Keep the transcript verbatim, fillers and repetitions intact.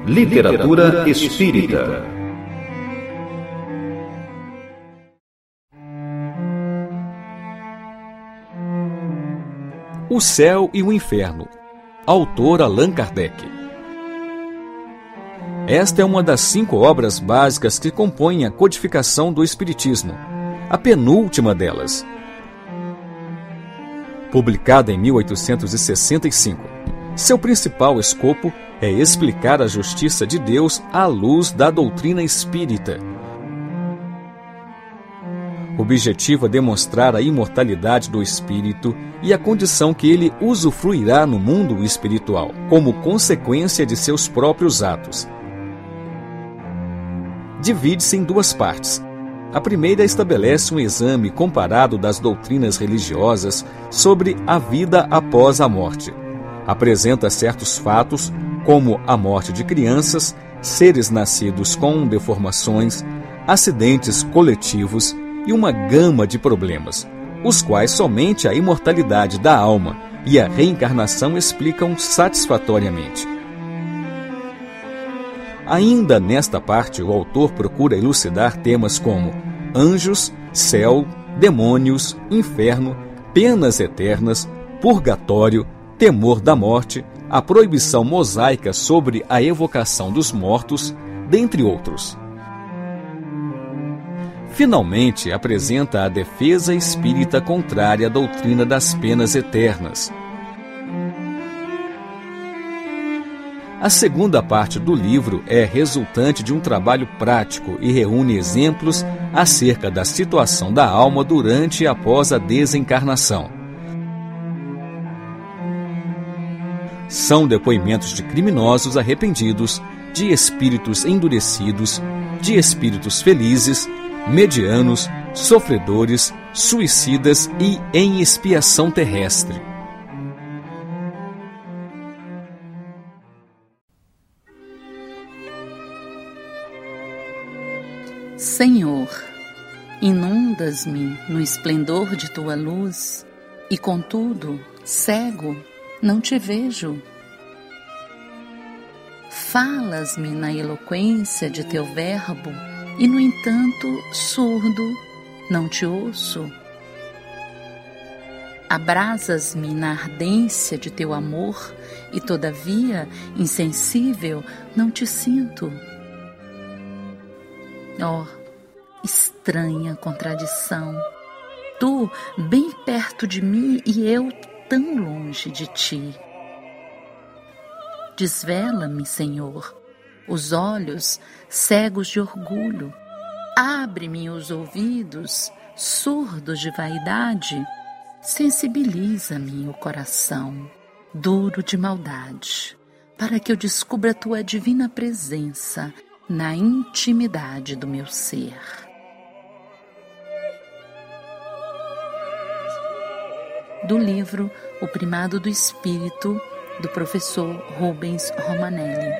Literatura espírita. O Céu e o Inferno. Autor Allan Kardec. Esta é uma das cinco obras básicas que compõem a codificação do Espiritismo, a penúltima delas. Publicada em mil oitocentos e sessenta e cinco, seu principal escopo é explicar a justiça de Deus à luz da doutrina espírita. O objetivo é demonstrar a imortalidade do espírito e a condição que ele usufruirá no mundo espiritual, como consequência de seus próprios atos. Divide-se em duas partes. A primeira estabelece um exame comparado das doutrinas religiosas sobre a vida após a morte. Apresenta certos fatos, como a morte de crianças, seres nascidos com deformações, acidentes coletivos e uma gama de problemas, os quais somente a imortalidade da alma e a reencarnação explicam satisfatoriamente. Ainda nesta parte, o autor procura elucidar temas como anjos, céu, demônios, inferno, penas eternas, purgatório, temor da morte, a proibição mosaica sobre a evocação dos mortos, dentre outros. Finalmente, apresenta a defesa espírita contrária à doutrina das penas eternas. A segunda parte do livro é resultante de um trabalho prático e reúne exemplos acerca da situação da alma durante e após a desencarnação. São depoimentos de criminosos arrependidos, de espíritos endurecidos, de espíritos felizes, medianos, sofredores, suicidas e em expiação terrestre. Senhor, inundas-me no esplendor de tua luz e, contudo, cego, não te vejo. Falas-me na eloquência de teu verbo e, no entanto, surdo, não te ouço. Abrasas-me na ardência de teu amor e, todavia, insensível, não te sinto. Oh, estranha contradição! Tu, bem perto de mim e eu tão longe de ti. Desvela-me, Senhor, os olhos cegos de orgulho. Abre-me os ouvidos surdos de vaidade. Sensibiliza-me o coração duro de maldade, para que eu descubra tua divina presença na intimidade do meu ser. Do livro O Primado do Espírito, do professor Rubens Romanelli.